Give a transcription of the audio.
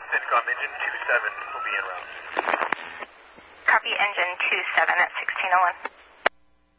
CENTCOM, engine 27 will be en route. Copy engine 27 at 1601.